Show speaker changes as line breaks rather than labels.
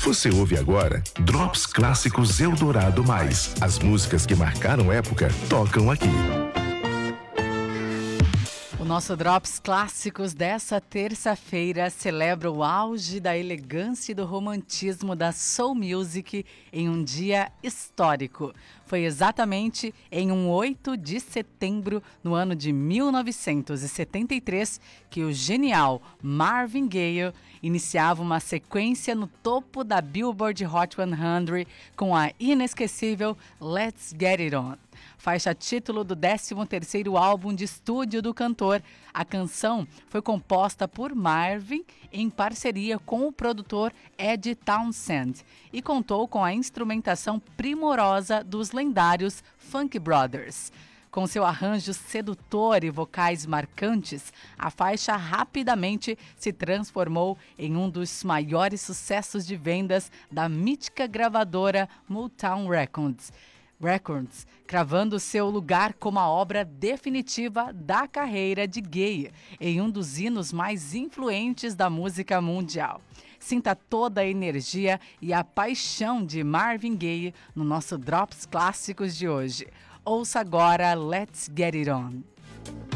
Você ouve agora Drops Clássicos Eldorado Mais. As músicas que marcaram época tocam aqui.
O nosso Drops Clássicos dessa terça-feira celebra o auge da elegância e do romantismo da soul music em um dia histórico. Foi exatamente em 8 de setembro, no ano de 1973, que o genial Marvin Gaye iniciava uma sequência no topo da Billboard Hot 100 com a inesquecível Let's Get It On. Faixa título do 13º álbum de estúdio do cantor. A canção foi composta por Marvin em parceria com o produtor Ed Townsend e contou com a instrumentação primorosa dos lendários Funk Brothers. Com seu arranjo sedutor e vocais marcantes, a faixa rapidamente se transformou em um dos maiores sucessos de vendas da mítica gravadora Motown Records, cravando seu lugar como a obra definitiva da carreira de Gaye em um dos hinos mais influentes da música mundial. Sinta toda a energia e a paixão de Marvin Gaye no nosso Drops Clássicos de hoje. Ouça agora Let's Get It On.